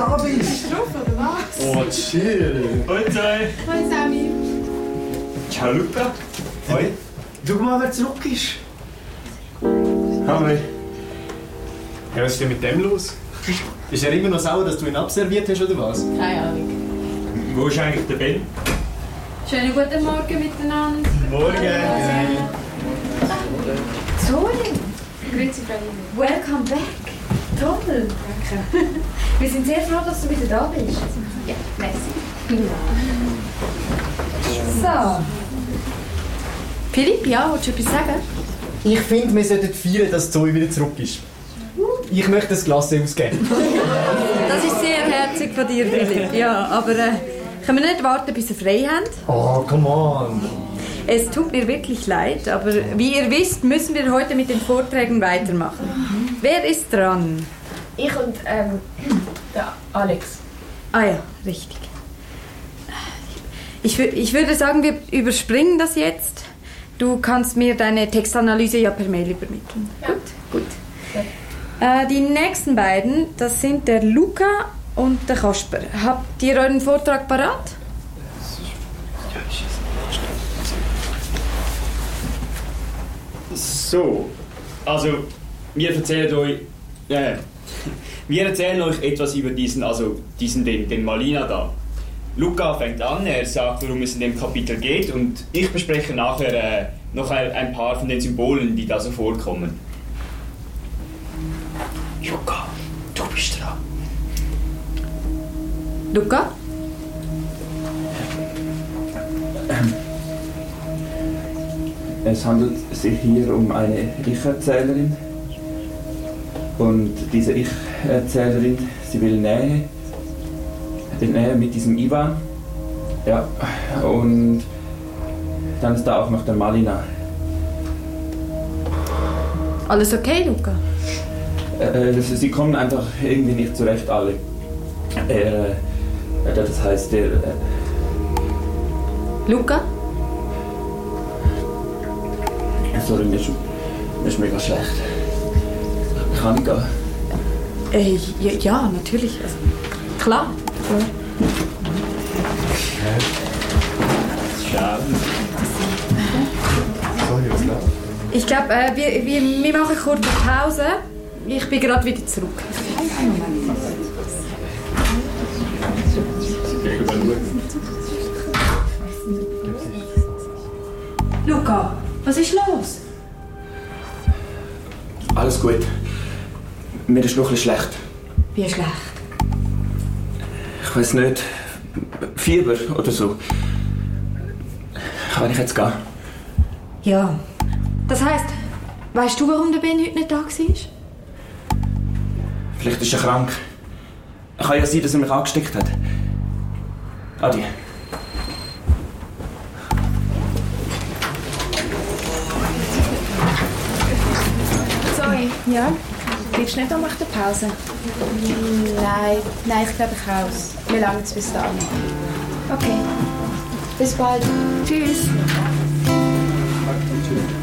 da bist. Bist du drauf, oder was? Oh, chill. Hoi Zoe. Hoi Sammy. Ciao Luca. Hoi. Schau mal, wer zurück ist. Hallo. Ja, was ist denn mit dem los? Ist er immer noch sauer, dass du ihn abserviert hast, oder was? Keine Ahnung. Wo ist eigentlich der Ben? Schönen guten Morgen miteinander. Morgen. Zoe, Grüezi, Berlin. welcome back. Toll. Danke. Wir sind sehr froh, dass du wieder da bist. Ja, merci. So. Philipp, ja, willst du etwas sagen? Ich finde, wir sollten feiern, dass Zoe wieder zurück ist. Ich möchte das Glas ausgeben. Das ist sehr herzig von dir, Philipp. Ja, aber können wir nicht warten, bis wir frei haben? Oh, come on. Es tut mir wirklich leid, aber wie ihr wisst, müssen wir heute mit den Vorträgen weitermachen. Wer ist dran? Ich und der Alex. Ah ja, richtig. Ich würde sagen, wir überspringen das jetzt. Du kannst mir deine Textanalyse ja per Mail übermitteln. Ja. Gut. Die nächsten beiden, das sind der Luca und der Kasper. Habt ihr euren Vortrag parat? So, also wir erzählen euch etwas über den Malina da. Luca fängt an, er sagt, worum es in dem Kapitel geht, und ich bespreche nachher noch ein paar von den Symbolen, die da so vorkommen. Luca, du bist dran. Luca? Es handelt sich hier um eine Ich-Erzählerin. Und diese Ich-Erzählerin, sie will Nähe mit diesem Ivan. Ja, und dann ist da auch noch der Malina. Alles okay, Luca? Sie kommen einfach irgendwie nicht zurecht, alle. Das heißt, Luca? Sorry, mir ist mega schlecht. Kann ich gehen? Ja, natürlich. Also, klar. Schade. Sorry, was läuft? Ich glaube, wir machen kurz eine Pause. Ich bin gerade wieder zurück. Luca, was ist los? Alles gut. Mir ist noch ein bisschen schlecht. Wie schlecht? Ich weiß nicht. Fieber oder so. Kann ich jetzt gehen? Ja. Das heisst, weißt du, warum der Ben heute nicht da war? Vielleicht ist er krank. Kann ja sein, dass er mich angesteckt hat. Adi. Zoe, Ja? bleibst du nicht nach der Pause? Nein, ich glaube ich raus. Wir langen es bis dahin. Okay. Bis bald. Tschüss. Tschüss.